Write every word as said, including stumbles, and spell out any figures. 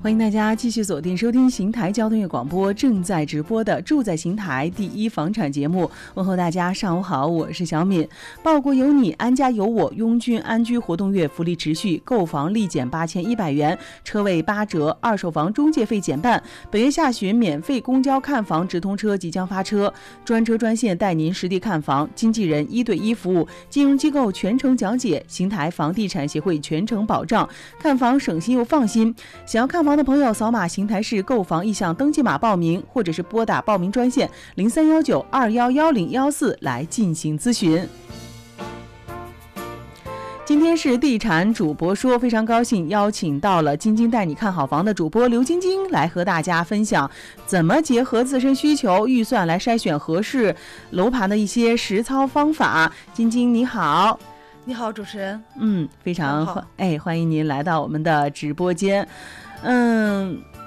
欢迎大家继续锁定收听邢台交通乐广播正在直播的住在邢台第一房产节目。问候大家上午好，我是小敏。报国有你，安家有我，拥军安居活动月福利持续，购房立减八千一百元，车位八折，二手房中介费减半。本月下旬免费公交看房直通车即将发车，专车专线带您实地看房，经纪人一对一服务，金融机构全程讲解，邢台房地产协会全程保障，看房省心又放心。想要看房的朋友，扫码邢台市购房意向登记码报名，或者是拨打报名专线零三幺九二幺幺零幺四来进行咨询。今天是地产主播说，非常高兴邀请到了晶晶带你看好房的主播刘晶晶来和大家分享怎么结合自身需求预算来筛选合适楼盘的一些实操方法。晶晶你好。 你好，主持人。 嗯，非常哎，欢迎您来到我们的直播间。嗯，